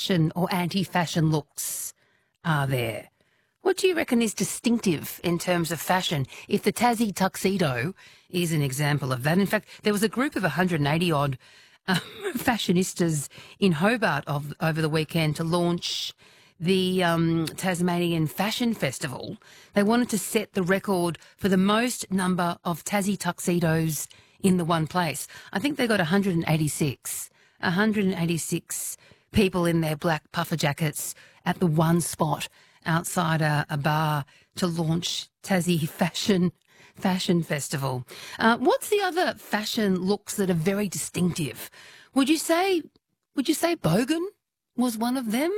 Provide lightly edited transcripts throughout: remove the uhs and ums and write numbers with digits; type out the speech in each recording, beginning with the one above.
fashion or anti-fashion looks are there? What do you reckon is distinctive in terms of fashion, if the Tassie tuxedo is an example of that? In fact, there was a group of 180-odd fashionistas in Hobart over the weekend to launch the Tasmanian Fashion Festival. They wanted to set the record for the most number of Tassie tuxedos in the one place. I think they got 186 people in their black puffer jackets at the one spot outside a bar to launch Tassie Fashion Festival. What's the other fashion looks that are very distinctive? Would you say Bogan was one of them?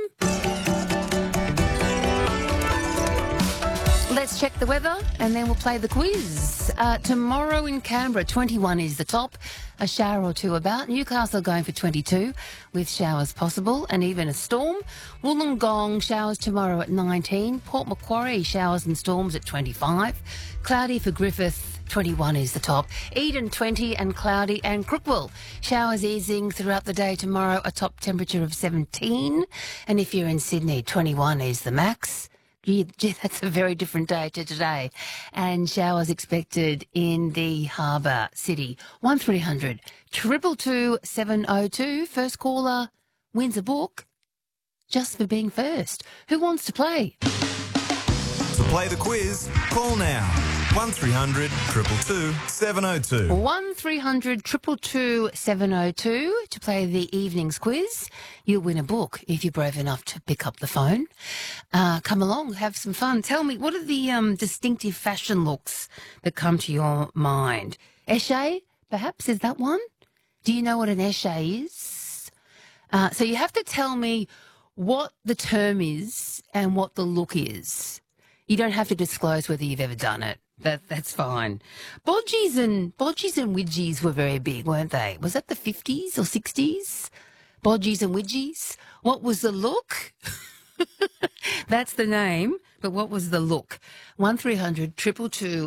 Let's check the weather and then we'll play the quiz. Tomorrow in Canberra, 21 is the top. A shower or two about. Newcastle going for 22 with showers possible and even a storm. Wollongong showers tomorrow at 19. Port Macquarie showers and storms at 25. Cloudy for Griffith, 21 is the top. Eden 20 and cloudy, and Crookwell showers easing throughout the day tomorrow, a top temperature of 17. And if you're in Sydney, 21 is the max. Gee, that's a very different day to today. And showers expected in the harbour city. 1300 222 702. First caller wins a book just for being first. Who wants to play? To play the quiz, call now. 1300 222 702. 1300 222 702 to play the evening's quiz. You'll win a book if you're brave enough to pick up the phone. Come along, have some fun. Tell me, what are the distinctive fashion looks that come to your mind? Esche, perhaps, is that one? Do you know what an esche is? So you have to tell me what the term is and what the look is. You don't have to disclose whether you've ever done it. That's fine. Bodgies and widgies were very big, weren't they? Was that the 50s or 60s? Bodgies and widgies? What was the look? That's the name, but what was the look? 1300 222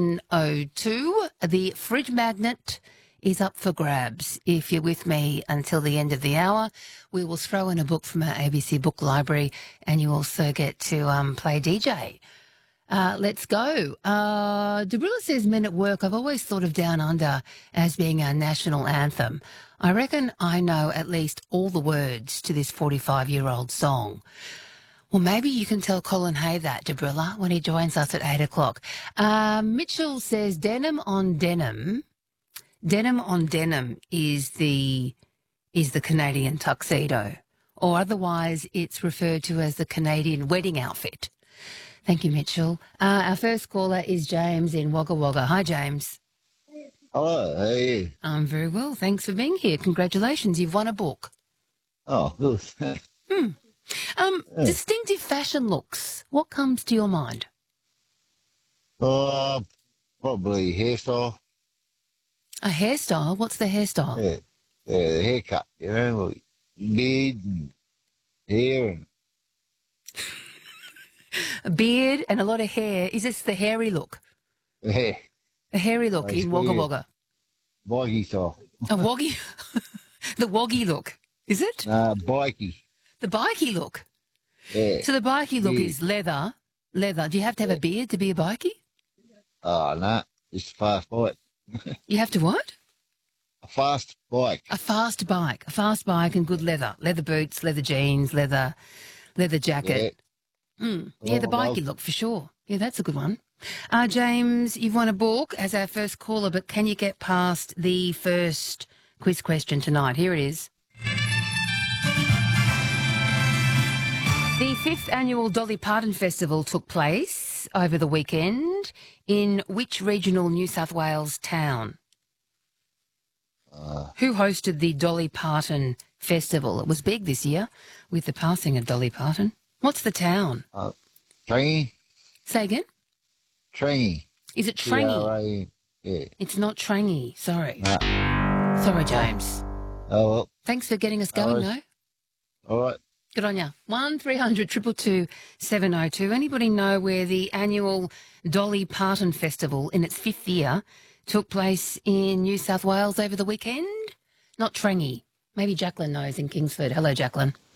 702. The fridge magnet is up for grabs. If you're with me until the end of the hour, we will throw in a book from our ABC book library, and you also get to play DJ. Let's go. Debrilla says, Men at Work. I've always thought of Down Under as being our national anthem. I reckon I know at least all the words to this 45-year-old song. Well, maybe you can tell Colin Hay that, Debrilla, when he joins us at 8 o'clock. Mitchell says, Denim on denim. Denim on denim is the Canadian tuxedo, or otherwise it's referred to as the Canadian wedding outfit. Thank you, Mitchell. Our first caller is James in Wagga Wagga. Hi, James. Hello, how are you? I'm very well. Thanks for being here. Congratulations. You've won a book. Oh, good. Distinctive fashion looks. What comes to your mind? Probably hairstyle. A hairstyle? What's the hairstyle? Yeah, the haircut, you know, like beard and hair and... A beard and a lot of hair. Is this the hairy look? Yeah. A hairy look in Wagga Wagga. Bikey style. A woggy? The woggy look, is it? Bikey. The bikey look. Yeah. So the bikey look Yeah. is leather. Leather. Do you have to have a beard to be a bikey? Oh, no, it's a fast bike. You have to what? A fast bike. A fast bike. A fast bike and good leather. Leather boots, leather jeans, leather jacket. Yeah, the bikey look for sure. Yeah, that's a good one. James, you've won a book as our first caller, but can you get past the first quiz question tonight? Here it is. The 5th annual Dolly Parton Festival took place over the weekend in which regional New South Wales town? Who hosted the Dolly Parton Festival? It was big this year with the passing of Dolly Parton. What's the town? Trangie. Say again? Trangie. Is it Trangie? Trangie. Yeah. It's not Trangie, sorry. No. Sorry, James. Oh, well. Thanks for getting us going, though. All right. Good on you. 1300 222 702. Anybody know where the annual Dolly Parton Festival in its 5th year took place in New South Wales over the weekend? Not Trangie. Maybe Jacqueline knows in Kingsford. Hello, Jacqueline.